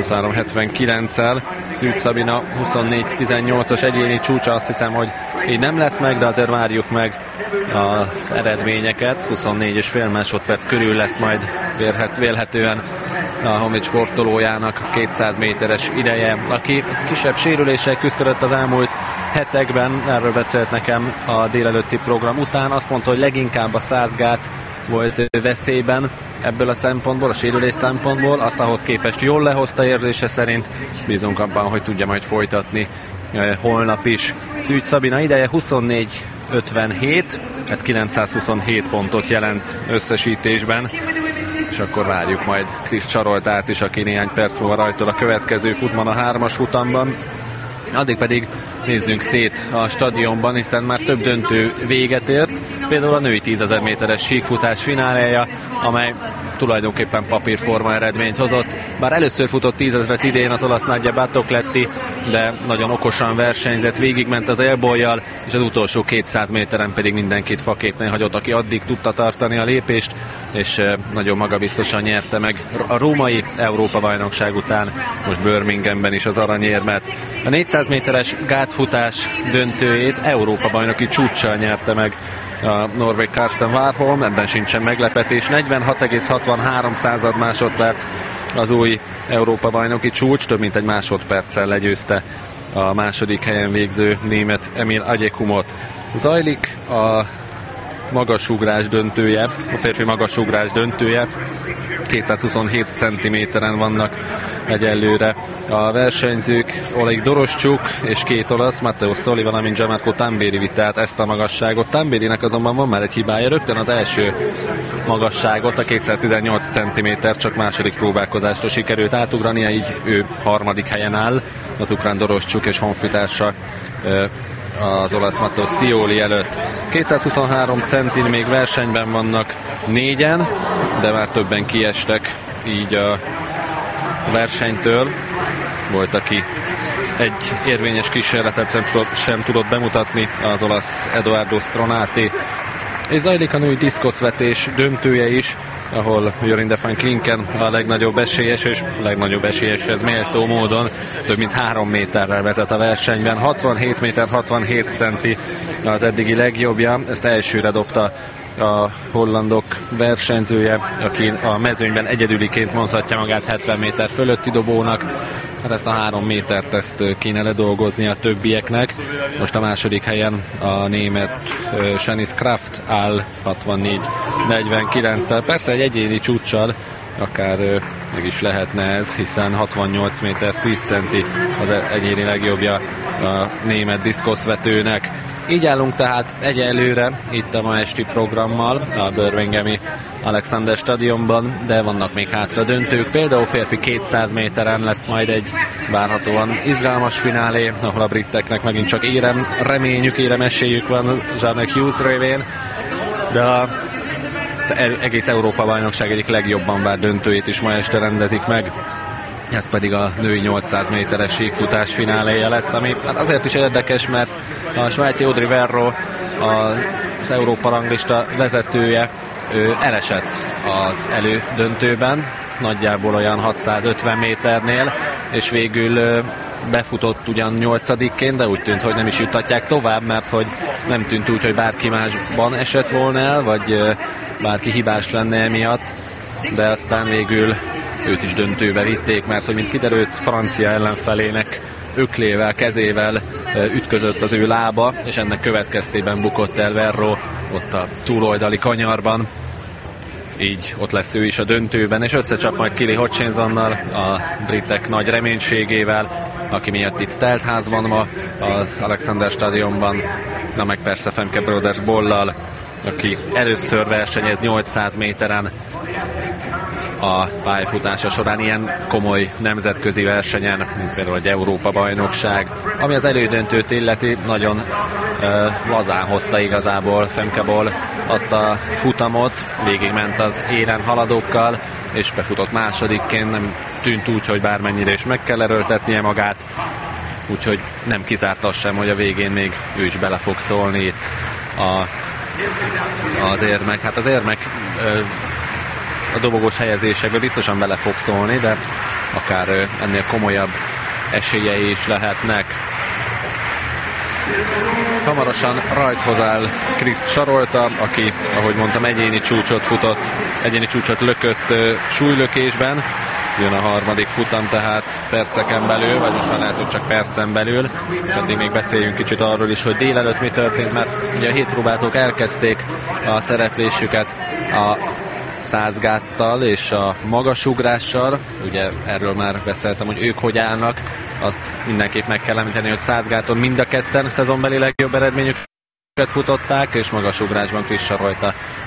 23.79-el. Szűcs Szabina 24.18-as egyéni csúcsa, azt hiszem, hogy így nem lesz meg, de azért várjuk meg az eredményeket. 24,5 másodperc körül lesz majd vélhetően a Honvéd sportolójának 200 méteres ideje, aki kisebb sérüléssel küzdött az elmúlt hetekben, erről beszélt nekem a délelőtti program után, azt mondta, hogy leginkább a 100 gát volt veszélyben ebből a szempontból, a sérülés szempontból, azt ahhoz képest jól lehozta érzése szerint, bízunk abban, hogy tudja majd folytatni holnap is. Szűcs Szabina ideje 24.57, ez 927 pontot jelent összesítésben. és akkor várjuk majd Krisz Saroltát is, aki néhány perc múlva rajtol a következő futman a 3-as futamban. Addig pedig nézzünk szét a stadionban, hiszen már több döntő véget ért. Például a női 10.000 méteres síkfutás fináléja, amely tulajdonképpen papírforma eredményt hozott. Bár először futott 10 000-et idén az olasz Nadia Battocletti, de nagyon okosan versenyzett, végigment az elboljal, és az utolsó 200 méteren pedig mindenkit faképnél hagyott, aki addig tudta tartani a lépést, és nagyon magabiztosan nyerte meg a római Európa-bajnokság után most Birminghamben is az aranyérmet. A 400 méteres gátfutás döntőjét Európa-bajnoki csúccsal nyerte meg a norvég Karsten Warholm, ebben sincsen meglepetés. 46,63 másodperc az új Európa-bajnoki csúcs, több mint egy másodperccel legyőzte a második helyen végző német Emil Agyekumot. Zajlik a magasugrás döntője, a férfi magasugrás döntője. 227 cm-en vannak egyelőre a versenyzők. Oleg Doroschuk és két olasz, Matteo Sullivan, amint Gianmarco Tamberi vitte át ezt a magasságot. Tamberinek azonban van már egy hibája, rögtön az első magasságot, a 218 cm csak második próbálkozásra sikerült átugrania, így ő harmadik helyen áll, az ukrán Doroschuk és honfitársa az olasz Matteo Scioli előtt. 223 centin még versenyben vannak négyen, de már többen kiestek így a versenytől. Volt, aki egy érvényes kísérletet sem tudott bemutatni, az olasz Edoardo Stronati. És zajlik a női diszkoszvetés döntője is, ahol Jorinde van Klinken a legnagyobb esélyes, és legnagyobb esélyeshez méltó módon több mint 3 méterrel vezet a versenyben. 67 méter 67 centi az eddigi legjobbja, ezt elsőre dobta a hollandok versenyzője, aki a mezőnyben egyedüliként mondhatja magát 70 méter fölötti dobónak. Hát ezt a 3 métert ezt kéne ledolgozni a többieknek. Most a második helyen a német Shanice Kraft áll 64-49-szel. Persze egy egyéni csúccsal akár meg is lehetne ez, hiszen 68 méter 10 centi az egyéni legjobbja a német diszkoszvetőnek. Így állunk tehát egyelőre itt a ma esti programmal a Birminghami Alexander Stadionban, de vannak még hátra döntők. Például férfi 200 méteren lesz majd egy várhatóan izgalmas finálé, ahol a briteknek megint csak érem esélyük van Jarnek Hughes révén, de az egész Európa-bajnokság egyik legjobban várt döntőjét is ma este rendezik meg. Ez pedig a női 800 méteres síkfutás fináléja lesz, ami hát azért is érdekes, mert a svájci Audrey Verro, az Európa ranglista vezetője, ő elesett az elődöntőben, nagyjából olyan 650 méternél, és végül befutott ugyan 8-ként, de úgy tűnt, hogy nem is juttatják tovább, mert hogy nem tűnt úgy, hogy bárki másban esett volna el, vagy bárki hibás lenne emiatt, de aztán végül őt is döntőbe vitték, mert hogy mint kiderült, francia ellenfelének öklével, kezével ütközött az ő lába, és ennek következtében bukott el Verro ott a túloldali kanyarban. Így ott lesz ő is a döntőben, és összecsap majd Kili Hutchinsonnal, a britek nagy reménységével, aki miatt itt teltház van ma az Alexander Stadionban, na meg persze Femke Brodersbollal, aki először versenyez 800 méteren a pályafutása során ilyen komoly nemzetközi versenyen, mint például egy Európa-bajnokság, ami az elődöntőt illeti, nagyon lazán hozta igazából Femke Boll azt a futamot, végigment az élen haladókkal, és befutott másodikként, nem tűnt úgy, hogy bármennyire is meg kell erőltetnie magát, úgyhogy nem kizárt az sem, hogy a végén még ő is bele fog szólni itt az érmek. Hát az érmek a dobogós helyezésekbe biztosan bele fog szólni, de akár ennél komolyabb esélyei is lehetnek. Hamarosan rajthoz áll Krisz Sarolta, aki, ahogy mondtam, egyéni csúcsot lökött súlylökésben. Jön a harmadik futam, tehát perceken belül, vagy most már lehet, hogy csak percen belül, és addig még beszéljünk kicsit arról is, hogy délelőtt mi történt, mert ugye a hétpróbázók elkezdték a szereplésüket a 100 gáttal és a magasugrással, ugye erről már beszéltem, hogy ők hogy állnak, azt mindenképp meg kell említeni, hogy 100 gáton mind a ketten szezonbeli legjobb eredményüket futották, és magasugrásban Krisz Sarolta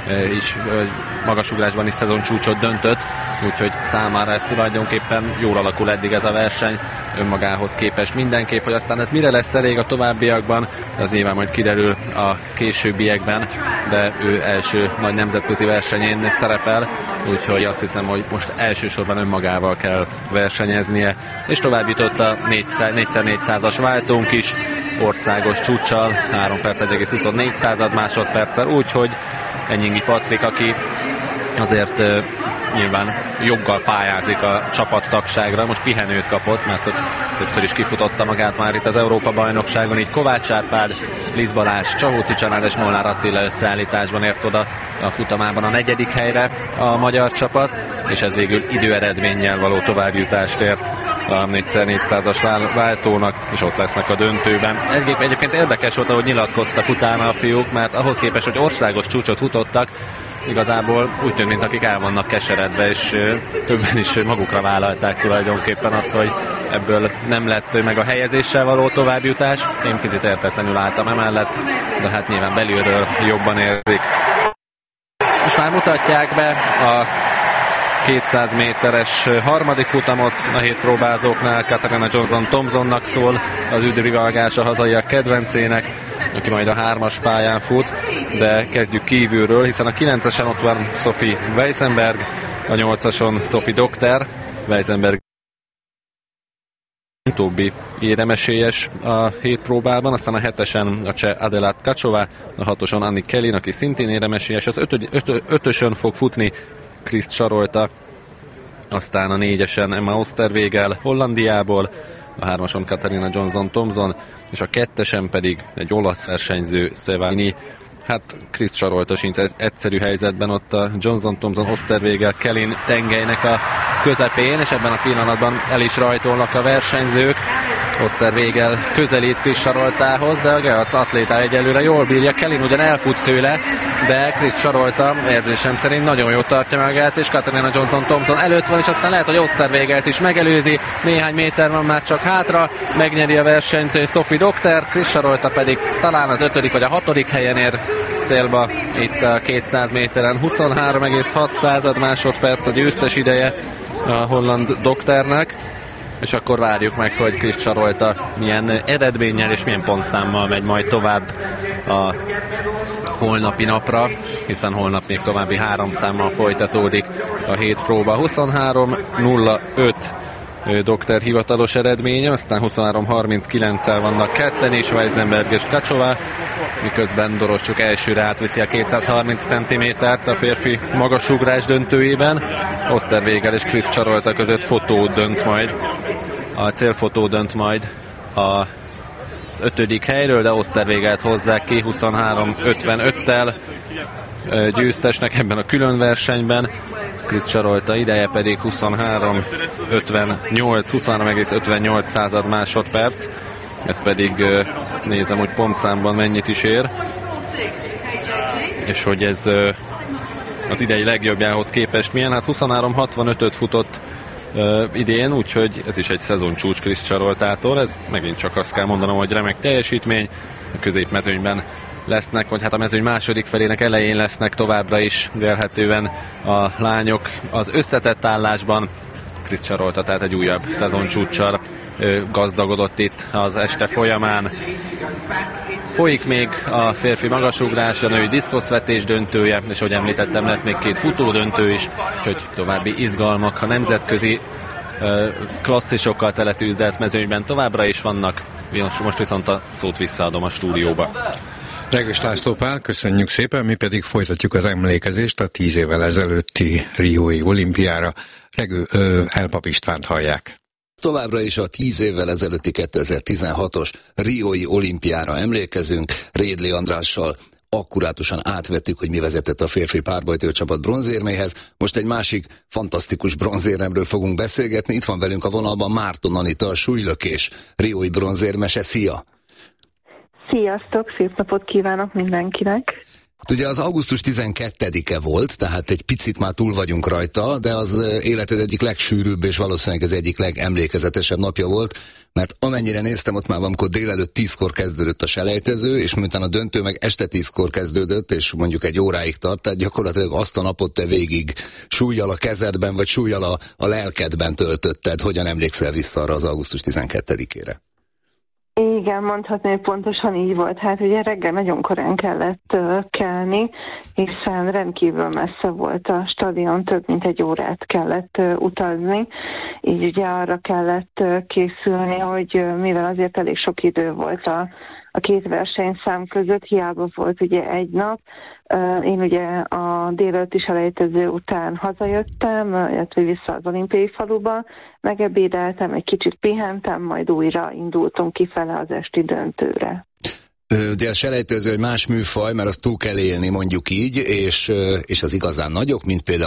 is magasugrásban is szezoncsúcsot döntött, úgyhogy számára ez tulajdonképpen jól alakul eddig ez a verseny önmagához képest mindenképp, hogy aztán ez mire lesz elég a továbbiakban, az nyilván majd kiderül a későbbiekben, de ő első nagy nemzetközi versenyén szerepel, úgyhogy azt hiszem, hogy most elsősorban önmagával kell versenyeznie, és tovább jutott a 4x400-as váltónk is, országos csúccsal, 3 perc 1,24 másodperccel, úgyhogy Enyingi Patrik, aki azért nyilván joggal pályázik a csapattagságra, most pihenőt kapott, mert többször is kifutotta magát már itt az Európa-bajnokságon, így Kovács Árpád, Lisz Balázs, Csahóci Csanád és Molnár Attila összeállításban ért oda a futamában a 4. helyre a magyar csapat, és ez végül időeredménnyel való továbbjutást ért a 4x400-as váltónak, és ott lesznek a döntőben. Egyébként érdekes volt, ahogy nyilatkoztak utána a fiúk, mert ahhoz képest, hogy országos csúcsot futottak, igazából úgy tűnt, mint akik el vannak keseredve, és többen is magukra vállalták tulajdonképpen azt, hogy ebből nem lett meg a helyezéssel való továbbjutás. Én picit értetlenül álltam emellett, de hát nyilván belülről jobban érik. És már mutatják be a 200 méteres harmadik futamot a hétpróbázóknál. Katarina Johnson-Thompsonnak szól az üdvrivalgás a hazaiak kedvencének, aki majd a 3-as pályán fut, de kezdjük kívülről, hiszen a 9-esen ott van Sophie Weissenberg, a 8-ason Sophie Dokter. Weissenberg utóbbi éremesélyes a hétpróbában, aztán a 7-esen a cseh Adelát Kacsová, a 6-oson Annik Kellin, aki szintén éremesélyes, az 5-ösön fog futni Kriszt Sarolta, aztán a 4-esen Emma Osterwegel Hollandiából, a 3-ason Katarina Johnson-Thompson, és a 2-esen pedig egy olasz versenyző Szevani. Hát Kriszt Sarolta sincs egyszerű helyzetben ott a Johnson-Thompson, Osterwegel, Kellin tengelynek a közepén, és ebben a pillanatban el is rajtolnak a versenyzők. Osterwegel közelít Kriszt Saroltához, de a Geac atléta egyelőre jól bírja. Kellin ugyan elfut tőle, de Kriszt Sarolta érzésem szerint nagyon jól tartja magát, és Katarina Johnson-Thompson előtt van, és aztán lehet, hogy Osterwegelt is megelőzi. Néhány méter van már csak hátra, megnyeri a versenyt Sophie Dokter, Kriszt Sarolta pedig talán az 5. vagy a 6. helyen ér célba itt a 200 méteren. 23,6 másodperc a győztes ideje a holland Dokternek, és akkor várjuk meg, hogy Kriszt Sarolta milyen eredménnyel és milyen pontszámmal megy majd tovább a holnapi napra, hiszen holnap még további 3 számmal folytatódik a hétpróba. 23.05 Dokter hivatalos eredménye, aztán 23.39-el vannak ketten, és Weissenberg és Kacsová, miközben Doroscsuk elsőre átviszi a 230 cm-t a férfi magasugrás döntőjében. Osterwegel és Kriszt Sarolta között fotó dönt majd. A célfotó dönt majd az 5. helyről, de Osterwegelt hozzák ki 23.55-tel győztesnek ebben a külön versenyben. Kriszt Sarolta ideje pedig 23.58 másodperc. Ez pedig nézem, hogy pontszámban mennyit is ér. És hogy ez az idei legjobbjához képest milyen, hát 23.65-öt futott idén, úgyhogy ez is egy szezoncsúcs Kriszt Saroltától. Ez megint csak azt kell mondanom, hogy remek teljesítmény. A középmezőnyben lesznek, vagy hát a mezőny második felének elején lesznek továbbra is vélhetően a lányok az összetett állásban. Kriszt Sarolta tehát egy újabb szezoncsúccsal gazdagodott itt az este folyamán. Folyik még a férfi magasugrás, a női diszkoszvetés döntője, és ahogy említettem, lesz még 2 futó döntő is, úgyhogy további izgalmak a nemzetközi klasszisokkal teletűzdelt mezőnyben továbbra is vannak. Most viszont a szót visszaadom a stúdióba. Regős László Pál, köszönjük szépen, mi pedig folytatjuk az emlékezést a 10 évvel ezelőtti riói olimpiára. Elpap Istvánt hallják. Továbbra is a 10 évvel ezelőtti 2016-os riói olimpiára emlékezünk. Rédli Andrással akkurátusan átvettük, hogy mi vezetett a férfi párbajtő csapat bronzérméhez. Most egy másik fantasztikus bronzéremről fogunk beszélgetni. Itt van velünk a vonalban Márton Anita, a súlylökés riói bronzérmese. Szia! Sziasztok, szép napot kívánok mindenkinek! Ugye az augusztus 12-e volt, tehát egy picit már túl vagyunk rajta, de az életed egyik legsűrűbb és valószínűleg az egyik legemlékezetesebb napja volt, mert amennyire néztem, ott már valamikor délelőtt 10-kor kezdődött a selejtező, és miután a döntő meg este 10-kor kezdődött, és mondjuk egy óráig tart, tehát gyakorlatilag azt a napot te végig súllyal a kezedben, vagy súllyal a lelkedben töltötted. Hogyan emlékszel vissza arra az augusztus 12-ére? Igen, mondhatni, hogy pontosan így volt. Hát ugye reggel nagyon korán kellett kelni, hiszen rendkívül messze volt a stadion, több mint egy órát kellett utazni. Így ugye arra kellett készülni, hogy mivel azért elég sok idő volt a két versenyszám között, hiába volt ugye egy nap. Én ugye a délelőtti selejtező után hazajöttem, illetve vissza az olimpiai faluba, megebédeltem, egy kicsit pihentem, majd újra indultunk kifele az esti döntőre. De a selejtező egy más műfaj, mert azt túl kell élni, mondjuk így, és az igazán nagyok, mint például